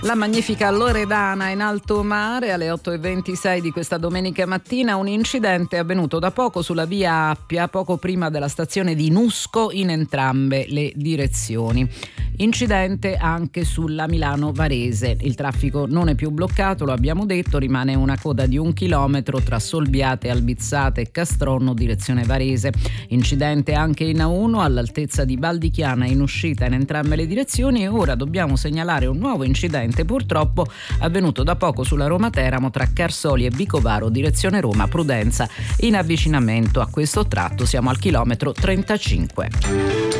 La magnifica Loredana in alto mare alle 8:26 di questa domenica mattina. Un incidente è avvenuto da poco sulla via Appia, poco prima della stazione di Nusco, in entrambe le direzioni. Incidente anche sulla Milano-Varese. Il traffico non è più bloccato, lo abbiamo detto, rimane una coda di 1 chilometro tra Solbiate, Albizzate e Castronno, direzione Varese. Incidente anche in A1 all'altezza di Valdichiana, in uscita in entrambe le direzioni. E ora dobbiamo segnalare un nuovo incidente purtroppo avvenuto da poco sulla Roma-Teramo tra Carsoli e Vicovaro, direzione Roma. Prudenza in avvicinamento a questo tratto, siamo al chilometro 35.